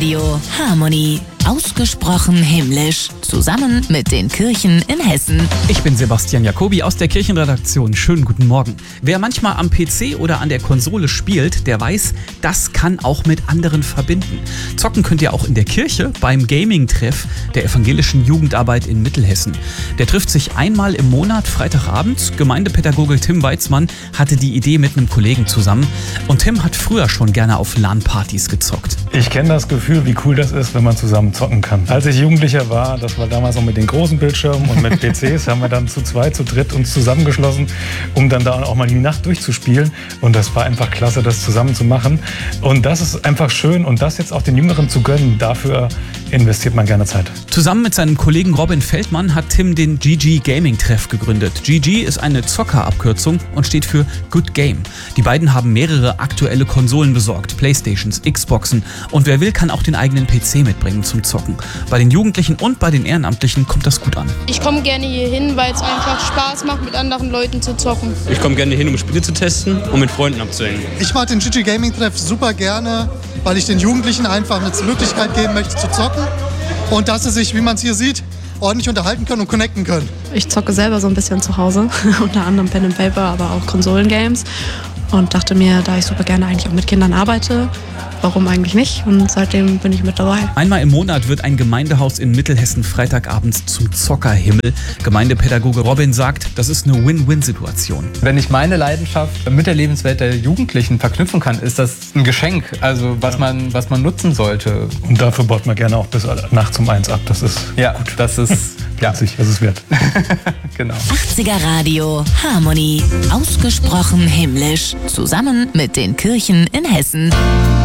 Radio Harmony. Ausgesprochen himmlisch. Zusammen mit den Kirchen in Hessen. Ich bin Sebastian Jacobi aus der Kirchenredaktion. Schönen guten Morgen. Wer manchmal am PC oder an der Konsole spielt, der weiß, das kann auch mit anderen verbinden. Zocken könnt ihr auch in der Kirche beim Gaming-Treff der evangelischen Jugendarbeit in Mittelhessen. Der trifft sich einmal im Monat, Freitagabend. Gemeindepädagoge Tim Weitzmann hatte die Idee mit einem Kollegen zusammen. Und Tim hat früher schon gerne auf LAN-Partys gezockt. Ich kenne das Gefühl, wie cool das ist, wenn man zusammen zocken kann. Als ich Jugendlicher war, das war damals noch mit den großen Bildschirmen und mit PCs, haben wir dann zu zweit, zu dritt uns zusammengeschlossen, um dann da auch mal die Nacht durchzuspielen. Und das war einfach klasse, das zusammen zu machen. Und das ist einfach schön und das jetzt auch den Jüngeren zu gönnen, dafür investiert man gerne Zeit. Zusammen mit seinem Kollegen Robin Feldmann hat Tim den GG Gaming Treff gegründet. GG ist eine Zockerabkürzung und steht für Good Game. Die beiden haben mehrere aktuelle Konsolen besorgt, Playstations, Xboxen, und wer will, kann auch den eigenen PC mitbringen zum Zocken. Bei den Jugendlichen und bei den Ehrenamtlichen kommt das gut an. Ich komme gerne hier hin, weil es einfach Spaß macht, mit anderen Leuten zu zocken. Ich komme gerne hin, um Spiele zu testen und mit Freunden abzuhängen. Ich mag den GG Gaming Treff super gerne, weil ich den Jugendlichen einfach eine Möglichkeit geben möchte zu zocken und dass sie sich, wie man es hier sieht, ordentlich unterhalten können und connecten können. Ich zocke selber so ein bisschen zu Hause, unter anderem Pen and Paper, aber auch Konsolengames. Und dachte mir, da ich super gerne eigentlich auch mit Kindern arbeite, warum eigentlich nicht? Und seitdem bin ich mit dabei. Einmal im Monat wird ein Gemeindehaus in Mittelhessen freitagabends zum Zockerhimmel. Gemeindepädagoge Robin sagt, das ist eine Win-Win-Situation. Wenn ich meine Leidenschaft mit der Lebenswelt der Jugendlichen verknüpfen kann, ist das ein Geschenk, also was man nutzen sollte. Und dafür baut man gerne auch bis nachts um 1 ab. Das ist gut. Das ist witzig, das ist wert. Genau. 80er Radio Harmony. Ausgesprochen himmlisch. Zusammen mit den Kirchen in Hessen.